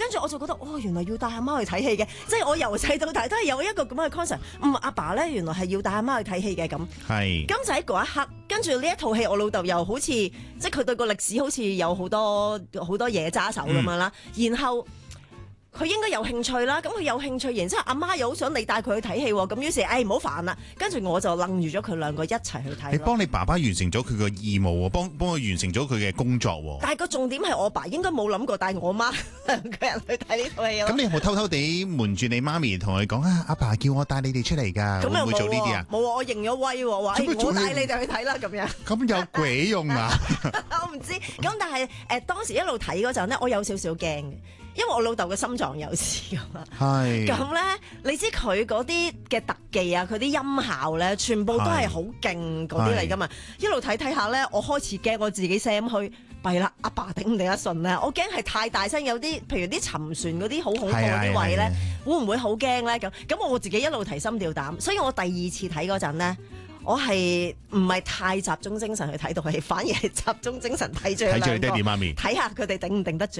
跟住我就覺得原來要帶阿媽去睇戲嘅，即係我由細到大都係有一個咁嘅 concept。阿爸咧原來係要帶阿媽去睇戲嘅咁。係。咁就喺嗰一刻，跟住呢一套戲，我老豆又好似即係佢對個歷史好似有好多嘢揸手咁樣啦，然後。佢應該有興趣啦，咁佢有興趣，然之後阿媽又好想你帶佢去睇戲喎，咁於是唔好煩啦，跟住我就楞住咗佢兩個一齊去睇。你幫你爸爸完成咗佢個義務喎，幫佢完成咗佢嘅工作喎。 但係個重點係我爸應該冇諗過帶我媽兩個人去睇呢套戲。 咁你有冇偷偷地瞞住你媽咪同佢講阿爸叫我帶你哋出嚟㗎？會唔會做呢啲啊？ 冇啊，我認咗威喎，話我帶你哋去睇啦咁樣。 咁有鬼用啊！ 我唔知，咁但係當時一路睇嗰陣呢，我有少少驚嘅。因為我老豆嘅心臟有事㗎嘛，咁咧你知佢嗰啲嘅特技啊，佢啲音效咧，全部都係好勁嗰啲嚟㗎嘛。一路睇睇下咧，我開始驚我自己 Sam 去弊啦，阿爸頂唔頂得順咧？我驚係太大聲，有啲譬如啲沉船嗰啲好恐怖嗰啲位咧，會唔會好驚咧？咁我自己一路提心吊膽，所以我第二次睇嗰陣咧。我係唔係太集中精神去睇套戲，反而係集中精神睇住佢兩個， 睇住爹哋媽咪， 睇下佢哋頂唔頂得住。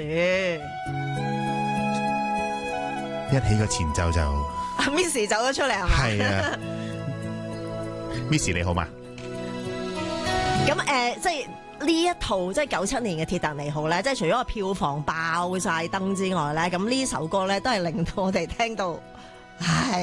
一起個前奏就 Miss 走咗出嚟係嘛？ 係啊，Miss 你好嘛？ 咁即係呢一套即係97年嘅《鐵達尼號》咧，即係除咗個票房爆晒燈之外咧，咁呢首歌咧都係令到我哋聽到，唉。